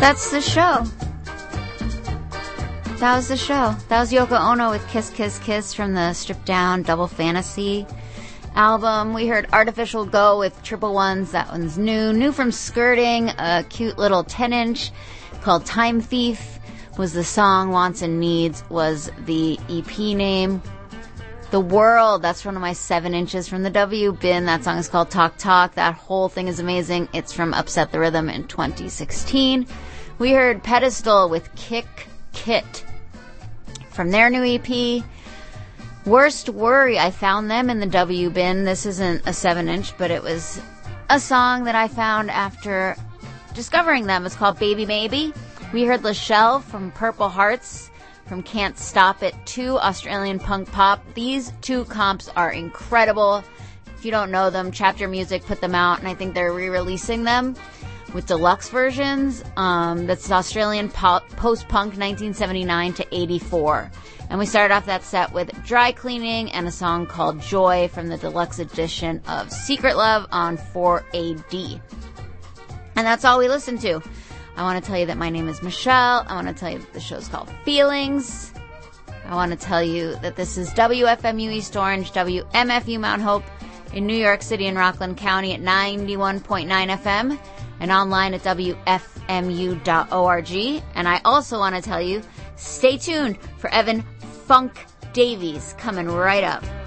That's the show. That was the show. That was Yoko Ono with Kiss, Kiss, Kiss from the stripped down Double Fantasy album. We heard Artificial Go with Triple Ones. That one's new. New from Skirting, a cute little 10-inch called Time Thief was the song. Wants and Needs was the EP name. The World, that's one of my 7 inches from the W bin. That song is called Talk Talk. That whole thing is amazing. It's from Upset the Rhythm in 2016. We heard Pedestal with Kick Kit from their new EP. Worst Worry, I found them in the W bin. This isn't a 7-inch, but it was a song that I found after discovering them. It's called Baby Maybe. We heard Lachelle from Purple Hearts from Can't Stop It 2, Australian punk pop. These two comps are incredible. If you don't know them, Chapter Music put them out, and I think they're re-releasing them with deluxe versions. That's Australian post-punk 1979 to 84. And we started off that set with Dry Cleaning and a song called Joy from the deluxe edition of Secret Love on 4AD. And that's all we listened to. I want to tell you that my name is Michelle. I want to tell you that the show's called Feelings. I want to tell you that this is WFMU East Orange, WMFU Mount Hope in New York City and Rockland County at 91.9 FM and online at WFMU.org. And I also want to tell you, stay tuned for Evan Funk Davies coming right up.